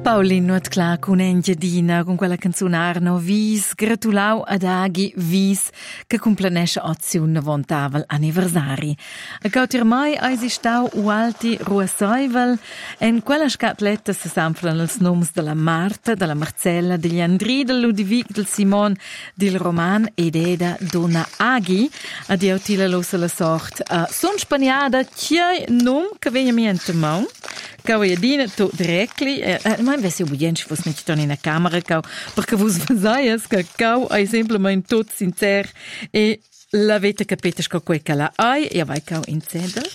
Paulin nuot clar con Engiadina con quella canzone Arno Vis, gratulau ad Aghi Vis che complanesce azione navontavel anniversari. A cautir mai eisi stau ualti ruasaivel en quella scatletta se sanflan els noms della Marta, della Marcella, degli Andri, del Ludovic, del Simon, del Roman ed Eda Donna Aghi ad iautila losa la sort. Son spaniada chiei nom che vegna mi entemau. Cau Engiadina to directly, ma invece ubbidienci fos nicht in a camera cau, perché vos vasaias che cau ai semplicemente tot sincer e l'avete capito sco quei che la ai e vai cau in zedel.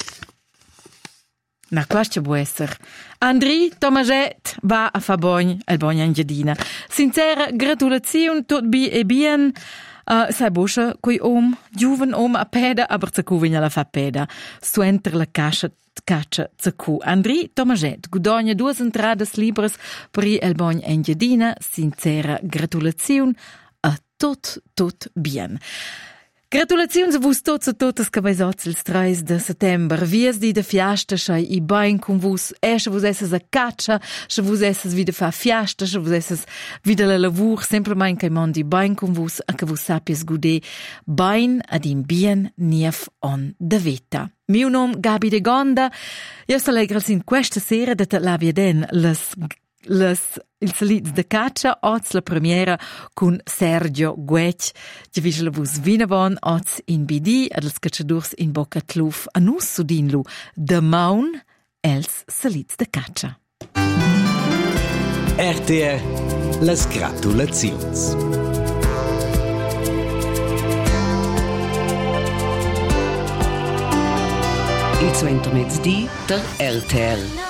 Na quascia può essere. Andri Tomaget va a fa bogn al bogn Engiadina. Sincera gratulazione tot bi e bien. Sai boscia quei giuven a peda, aber zacu vigna la fa peda. Suenter la caccia zacu. Andri Tomaget gudogna 2 entradas libres per el bogn Engiadina. Sincera gratulazione a tot bien. Gratulazioni a vus tots e totes che vais oggi il 3 de settembre. Vies di de fiasta, schei I bain con vus, se vus esses a caccia, se vus esses wieder fa fiasta, se vus esses wieder la lavur, semplicemente che mondi bain con vus, a che vus sapies gude bain ad in bien nief on de vita. Mio nom Gabi de Gonda, io sto legras in questa sera de te la vieden il salits de caccia, oz la premiera con Sergio Guec, che vise la vus vinavon, oz in BD, ad els cacciadurs in Bocca Tluf, a nus sudinlu, de maun, els salits de caccia. RTR, las gratulazions. Il suo mezz'dì der RTR.